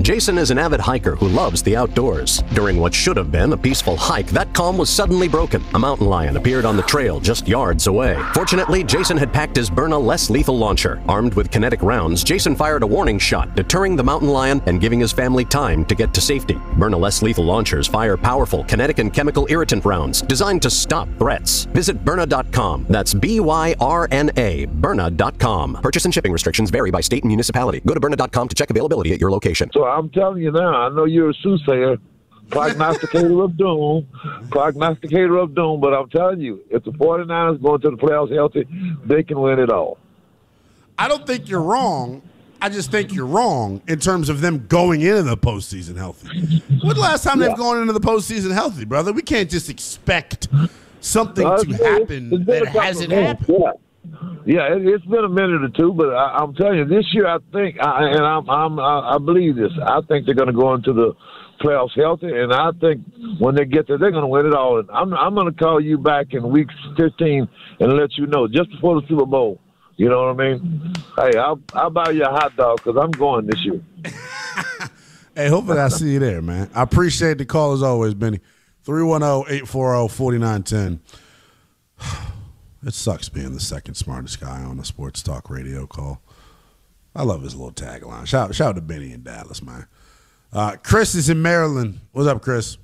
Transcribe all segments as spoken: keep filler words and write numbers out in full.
Jason is an avid hiker who loves the outdoors. During what should have been a peaceful hike, that calm was suddenly broken. A mountain lion appeared on the trail just yards away. Fortunately, Jason had packed his Byrna less lethal launcher. Armed with kinetic rounds, Jason fired a warning shot, deterring the mountain lion and giving his family time to get to safety. Byrna less lethal launchers fire powerful kinetic and chemical irritant rounds designed to stop threats. Visit Byrna dot com. That's B Y R N A, Byrna dot com. Purchase and shipping restrictions vary by state and municipality. Go to Byrna dot com to check availability at your location. So I'm telling you now, I know you're a soothsayer, prognosticator of doom, prognosticator of doom, but I'm telling you, if the 49ers go into the playoffs healthy, they can win it all. I don't think you're wrong. I just think you're wrong in terms of them going into the postseason healthy. When's the last time yeah. they've gone into the postseason healthy, brother? We can't just expect something uh, to happen it's that hasn't happened. Yeah. Yeah, it, it's been a minute or two, but I, I'm telling you, this year I think, I, and I'm, I'm, I, I believe this. I think they're going to go into the playoffs healthy, and I think when they get there, they're going to win it all. And I'm, I'm going to call you back in week fifteen and let you know just before the Super Bowl. You know what I mean? Hey, I'll, I'll buy you a hot dog because I'm going this year. Hey, hopefully I see you there, man. I appreciate the call as always, Benny. three one zero, eight four zero, four nine one zero. It sucks being the second smartest guy on a sports talk radio call. I love his little tagline. Shout, shout out to Benny in Dallas, man. Uh, Chris is in Maryland. What's up, Chris?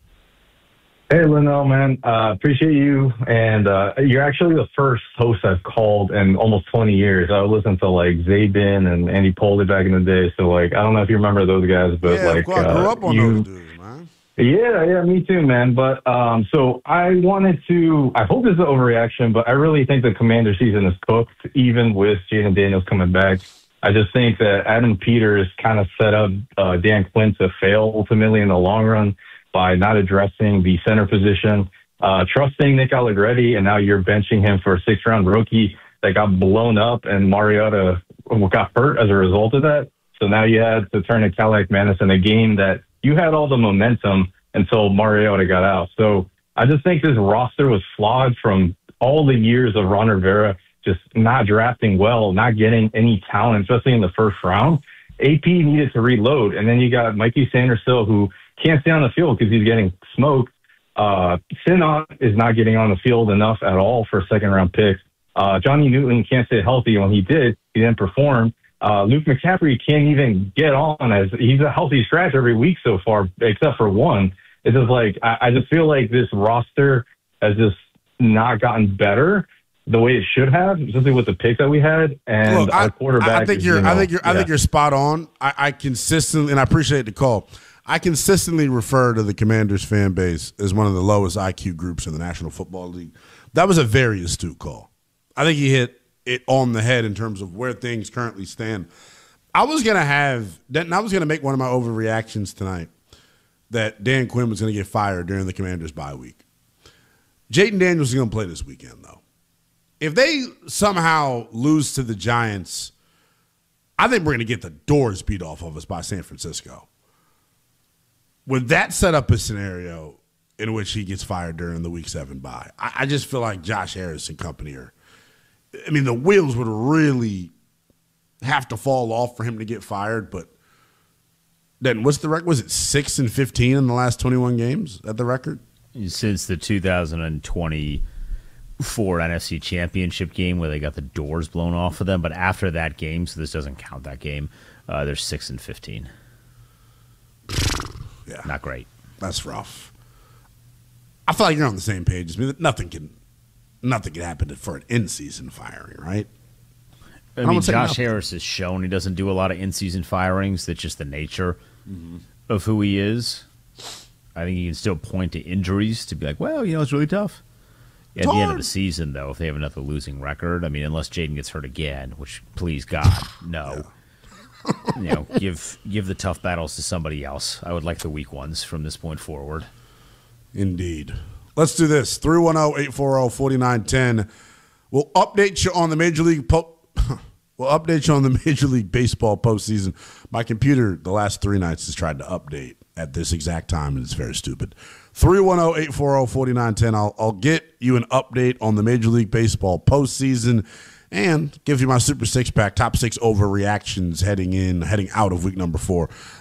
Hey, Linnell, man. Uh, appreciate you. And uh, you're actually the first host I've called in almost twenty years. I listened to, like, Zabin and Andy Poley back in the day. So, like, I don't know if you remember those guys, but, yeah, like, I grew up on you, those dudes, man. Yeah, yeah, me too, man. But um, so I wanted to, I hope this is an overreaction, but I really think the Commander season is cooked, even with Jaden Daniels coming back. I just think that Adam Peters kind of set up uh, Dan Quinn to fail ultimately in the long run by not addressing the center position, uh, trusting Nick Allegretti, and now you're benching him for a six-round rookie that got blown up, and Mariota got hurt as a result of that. So now you had to turn to Cadillac Manis in a game that you had all the momentum until Mariota got out. So I just think this roster was flawed from all the years of Ron Rivera just not drafting well, not getting any talent, especially in the first round. A P needed to reload, and then you got Mikey Sandersill, who can't stay on the field because he's getting smoked. Uh, Sinnott is not getting on the field enough at all for a second-round pick. Uh, Johnny Newton can't stay healthy. When he did, he didn't perform. Uh, Luke McCaffrey can't even get on as he's a healthy scratch every week so far, except for one. It's just like, I, I just feel like this roster has just not gotten better the way it should have, especially with the pick that we had and Look, our I, quarterback. I think is, you're, you know, I think you're, yeah. I think you're spot on. I, I consistently, and I appreciate the call. I consistently refer to the Commanders fan base as one of the lowest I Q groups in the National Football League. That was a very astute call. I think he hit it on the head in terms of where things currently stand. I was going to have – I was going to make one of my overreactions tonight that Dan Quinn was going to get fired during the Commanders' bye week. Jaden Daniels is going to play this weekend, though. If they somehow lose to the Giants, I think we're going to get the doors beat off of us by San Francisco. Would that set up a scenario in which he gets fired during the week seven bye? I, I just feel like Josh Harris and company are – I mean, the wheels would really have to fall off for him to get fired, but then what's the record? Was it six and fifteen in the last twenty-one games at the record? Since the two thousand twenty-four N F C Championship game where they got the doors blown off of them, but after that game, so this doesn't count that game, uh, they're six and fifteen. Yeah. Not great. That's rough. I feel like you're on the same page as me. Nothing can nothing can happen for an in-season firing, right? I mean, Josh Harris has shown he doesn't do a lot of in-season firings. That's just the nature mm-hmm. of who he is. I think he can still point to injuries to be like, well, you know, it's really tough. At the end of the season, though, if they have another losing record, I mean, unless Jaden gets hurt again, which, please, God, no. Yeah. You know, give give the tough battles to somebody else. I would like the weak ones from this point forward. Indeed. Let's do this. three one zero, eight four zero, four nine one zero. We'll update you on the Major League po- We'll update you on the Major League Baseball postseason. My computer the last three nights has tried to update at this exact time, and it's very stupid. three one zero, eight four zero, four nine one zero. I'll, I'll get you an update on the Major League Baseball postseason and give you my Super Six Pack top six overreactions heading in, heading out of week number four.